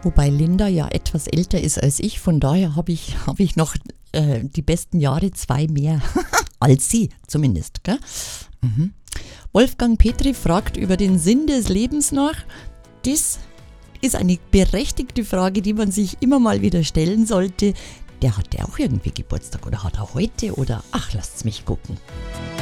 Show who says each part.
Speaker 1: Wobei Linda ja etwas älter ist als ich, von daher hab ich noch die besten Jahre 2 mehr. Als sie zumindest. Gell? Mhm. Wolfgang Petri fragt über den Sinn des Lebens nach. Das ist eine berechtigte Frage, die man sich immer mal wieder stellen sollte. Der hat ja auch irgendwie Geburtstag oder hat er heute oder ach, lasst's mich gucken.